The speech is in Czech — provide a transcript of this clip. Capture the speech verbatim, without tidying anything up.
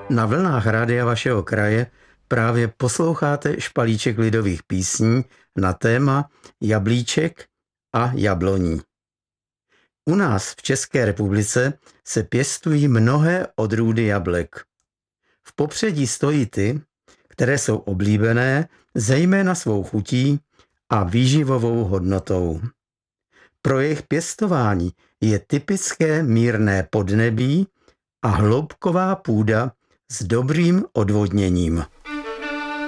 Na vlnách rádia vašeho kraje právě posloucháte špalíček lidových písní na téma jablíček a jabloní. U nás v České republice se pěstují mnohé odrůdy jablek. V popředí stojí ty, které jsou oblíbené zejména svou chutí a výživovou hodnotou. Pro jejich pěstování je typické mírné podnebí a hloubková půda s dobrým odvodněním.